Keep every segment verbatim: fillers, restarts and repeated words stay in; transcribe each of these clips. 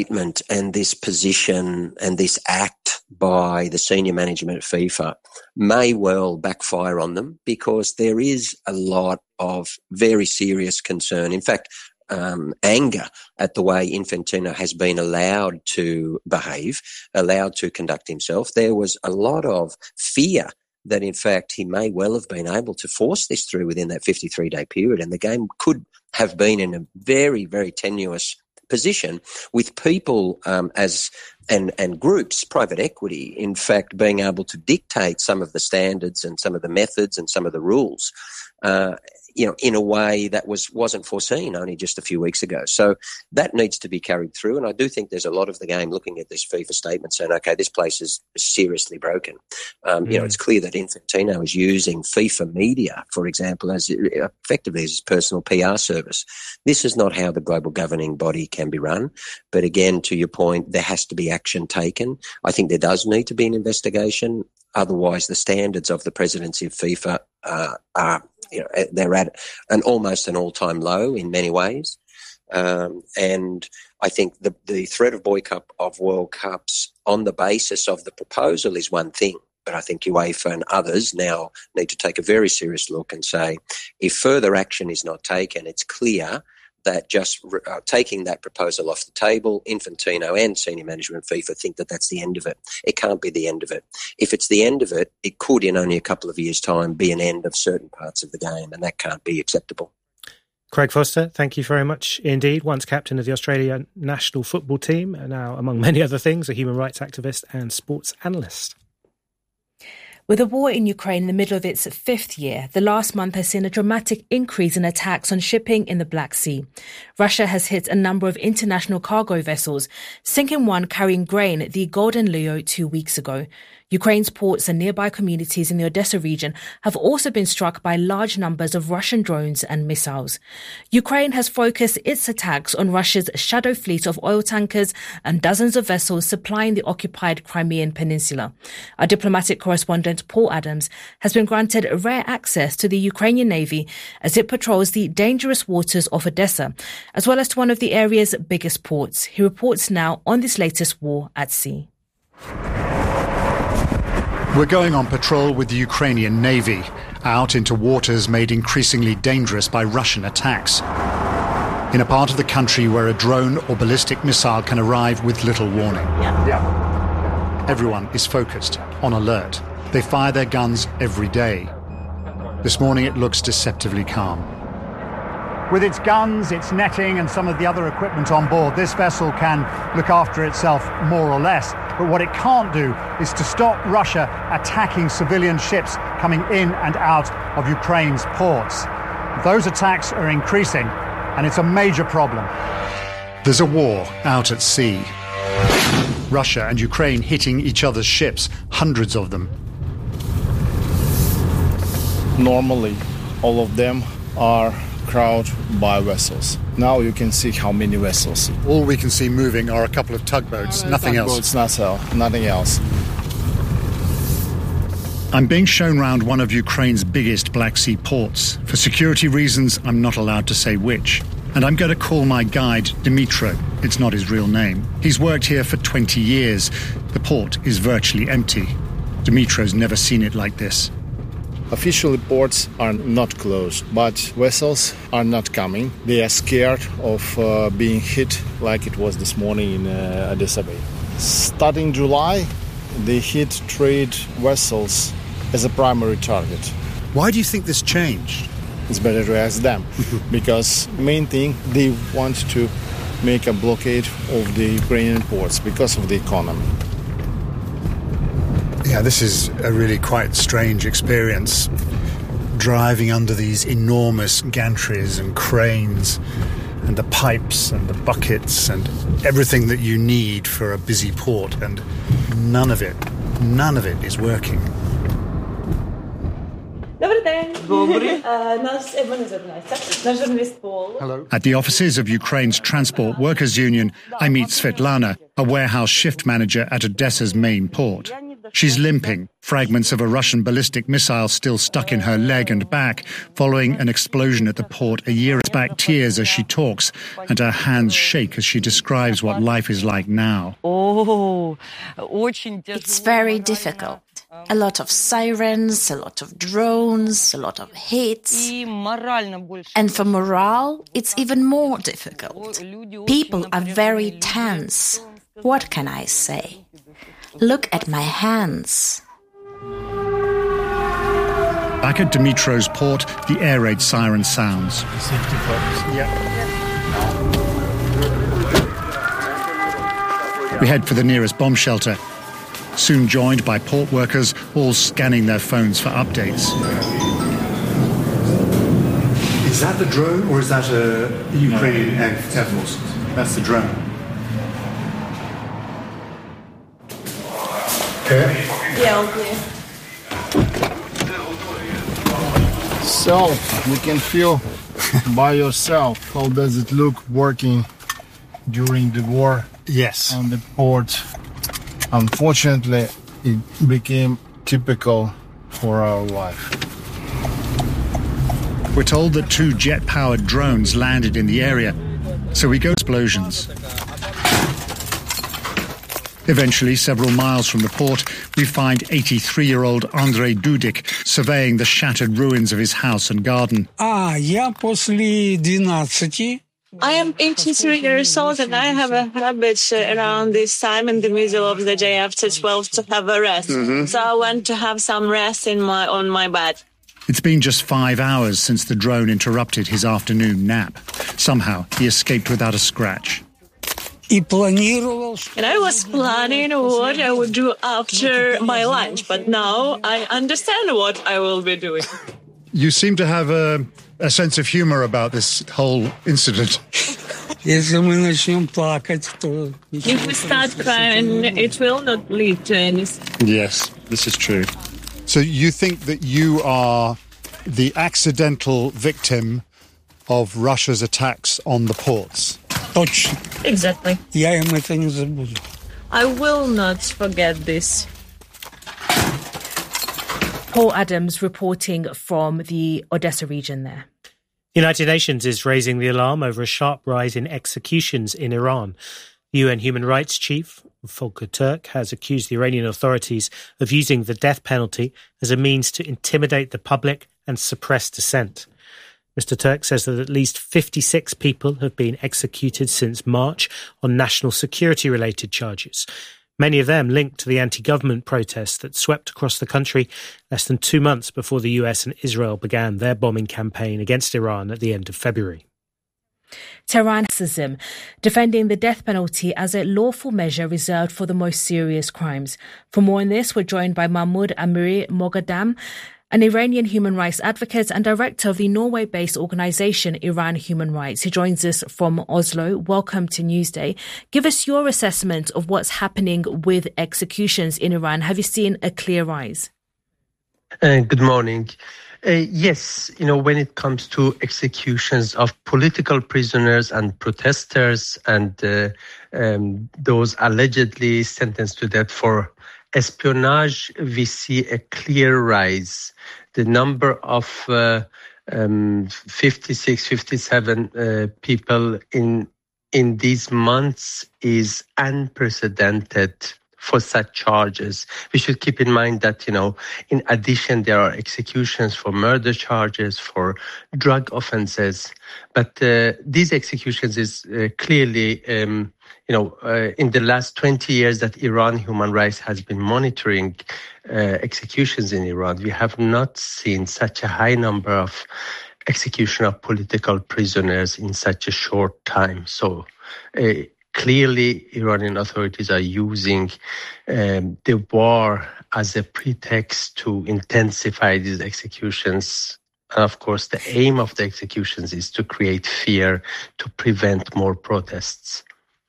statement and this position and this act by the senior management of FIFA may well backfire on them, because there is a lot of very serious concern. In fact, um, anger at the way Infantino has been allowed to behave, allowed to conduct himself. There was a lot of fear that, in fact, he may well have been able to force this through within that fifty-three day period, and the game could have been in a very, very tenuous position, with people um, as and and groups, private equity, in fact, being able to dictate some of the standards and some of the methods and some of the rules, uh, you know, in a way that was wasn't foreseen only just a few weeks ago. So that needs to be carried through, and I do think there's a lot of the game looking at this FIFA statement saying, okay, this place is seriously broken. Um, mm. You know, it's clear that Infantino is using FIFA media, for example, as effectively as his personal P R service. This is not how the global governing body can be run. But again, to your point, there has to be action taken. I think there does need to be an investigation. Otherwise, the standards of the presidency of FIFA uh, are, you know, they're at an almost an all-time low in many ways. Um, and I think the, the threat of boycott of World Cups on the basis of the proposal is one thing. But I think UEFA and others now need to take a very serious look and say, if further action is not taken, it's clear that just uh, taking that proposal off the table, Infantino and senior management of FIFA think that that's the end of it. It can't be the end of it. If it's the end of it, it could in only a couple of years' time be an end of certain parts of the game, and that can't be acceptable. Craig Foster, thank you very much indeed. Once captain of the Australia national football team, and now, among many other things, a human rights activist and sports analyst. With the war in Ukraine in the middle of its fifth year, the last month has seen a dramatic increase in attacks on shipping in the Black Sea. Russia has hit a number of international cargo vessels, sinking one carrying grain, the Golden Leo, two weeks ago. Ukraine's ports and nearby communities in the Odessa region have also been struck by large numbers of Russian drones and missiles. Ukraine has focused its attacks on Russia's shadow fleet of oil tankers and dozens of vessels supplying the occupied Crimean Peninsula. Our diplomatic correspondent Paul Adams has been granted rare access to the Ukrainian Navy as it patrols the dangerous waters of Odessa, as well as to one of the area's biggest ports. He reports now on this latest war at sea. We're going on patrol with the Ukrainian Navy, out into waters made increasingly dangerous by Russian attacks. In a part of the country where a drone or ballistic missile can arrive with little warning. Yeah. Yeah. Everyone is focused, on alert. They fire their guns every day. This morning it looks deceptively calm. With its guns, its netting and some of the other equipment on board, this vessel can look after itself more or less. But what it can't do is to stop Russia attacking civilian ships coming in and out of Ukraine's ports. Those attacks are increasing, and it's a major problem. There's a war out at sea. Russia and Ukraine hitting each other's ships, hundreds of them. Normally, all of them are crowded by vessels. Now you can see how many vessels. All we can see moving are a couple of tugboats, uh, nothing tugboats, else. Not, nothing else. I'm being shown round one of Ukraine's biggest Black Sea ports. For security reasons, I'm not allowed to say which. And I'm going to call my guide Dmitro. It's not his real name. He's worked here for twenty years. The port is virtually empty. Dmitro's never seen it like this. Officially, ports are not closed, but vessels are not coming. They are scared of uh, being hit like it was this morning in uh, Odessa Bay. Starting July, they hit trade vessels as a primary target. Why do you think this changed? It's better to ask them, because main thing, they want to make a blockade of the Ukrainian ports because of the economy. Yeah, this is a really quite strange experience, driving under these enormous gantries and cranes and the pipes and the buckets and everything that you need for a busy port, and none of it, none of it is working. Hello. At the offices of Ukraine's Transport Workers Union, I meet Svetlana, a warehouse shift manager at Odessa's main port. She's limping, fragments of a Russian ballistic missile still stuck in her leg and back, following an explosion at the port a year back. Tears as she talks, and her hands shake as she describes what life is like now. It's very difficult. A lot of sirens, a lot of drones, a lot of hits. And for morale, it's even more difficult. People are very tense. What can I say? Look at my hands. Back at Dmitro's port, the air raid siren sounds. We head for the nearest bomb shelter, soon joined by port workers, all scanning their phones for updates. Is that the drone or is that a Ukrainian Air Force? That's the drone. Okay. Yeah, all clear. So, you can feel by yourself how does it look working during the war. Yes. On the port. Unfortunately, it became typical for our life. We're told that two jet-powered drones landed in the area, so we go explosions. Eventually, several miles from the port, we find eighty-three-year-old Andrei Dudik surveying the shattered ruins of his house and garden. Ah, я после двенадцати. I am eighty-three years old and I have a habit around this time in the middle of the day after twelve to have a rest. Mm-hmm. So I want to have some rest in my on my bed. It's been just five hours since the drone interrupted his afternoon nap. Somehow, he escaped without a scratch. And I was planning what I would do after my lunch, but now I understand what I will be doing. You seem to have a, a sense of humor about this whole incident. If we start crying, it will not lead to anything. Yes, this is true. So you think that you are the accidental victim of Russia's attacks on the ports? Exactly. I will not forget this. Paul Adams reporting from the Odessa region there. The United Nations is raising the alarm over a sharp rise in executions in Iran. The U N Human Rights Chief, Volker Turk, has accused the Iranian authorities of using the death penalty as a means to intimidate the public and suppress dissent. Mister Turk says that at least fifty-six people have been executed since March on national security-related charges, many of them linked to the anti-government protests that swept across the country less than two months before the U S and Israel began their bombing campaign against Iran at the end of February. Tehran racism, defending the death penalty as a lawful measure reserved for the most serious crimes. For more on this, we're joined by Mahmoud Amiri Moghadam, an Iranian human rights advocate and director of the Norway-based organisation Iran Human Rights, who joins us from Oslo. Welcome to Newsday. Give us your assessment of what's happening with executions in Iran. Have you seen a clear rise? Uh, good morning. Uh, yes, you know, when it comes to executions of political prisoners and protesters and uh, um, those allegedly sentenced to death for espionage, we see a clear rise. The number of uh, um, fifty-six, fifty-seven uh, people in in these months is unprecedented for such charges. We should keep in mind that, you know, in addition, there are executions for murder charges, for drug offenses. But uh, these executions is uh, clearly, um, you know, uh, in the last twenty years that Iran Human Rights has been monitoring uh, executions in Iran, we have not seen such a high number of execution of political prisoners in such a short time. So, uh, clearly, Iranian authorities are using um, the war as a pretext to intensify these executions. And of course, the aim of the executions is to create fear, to prevent more protests.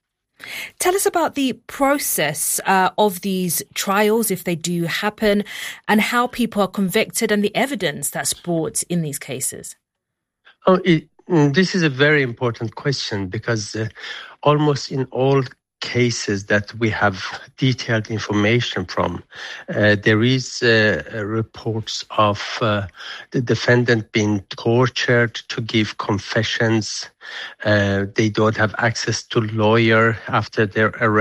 Tell us about the process uh, of these trials, if they do happen, and how people are convicted and the evidence that's brought in these cases. Oh, it, this is a very important question because uh, almost in all cases that we have detailed information from. Uh, there is uh, reports of uh, the defendant being tortured to give confessions. Uh, they don't have access to lawyer after their arrest.